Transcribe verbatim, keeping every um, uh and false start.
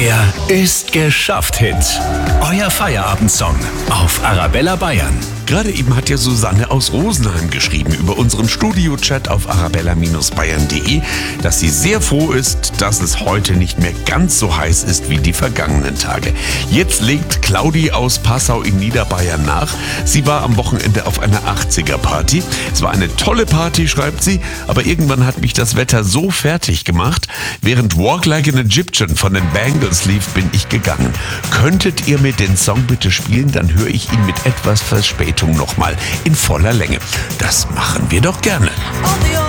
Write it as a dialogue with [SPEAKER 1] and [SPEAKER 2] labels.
[SPEAKER 1] Er ist geschafft Hit. Euer Feierabendsong auf Arabella Bayern.
[SPEAKER 2] Gerade eben hat ja Susanne aus Rosenheim geschrieben über unseren Studio-Chat auf arabella Bindestrich bayern punkt de, dass sie sehr froh ist, dass es heute nicht mehr ganz so heiß ist wie die vergangenen Tage. Jetzt legt Claudi aus Passau in Niederbayern nach. Sie war am Wochenende auf einer achtziger-Party. Es war eine tolle Party, schreibt sie, aber irgendwann hat mich das Wetter so fertig gemacht. Während Walk Like an Egyptian von den Bangles lief, bin ich gegangen. Könntet ihr mir den Song bitte spielen? Dann höre ich ihn mit etwas Verspätung nochmal in voller Länge. Das machen wir doch gerne.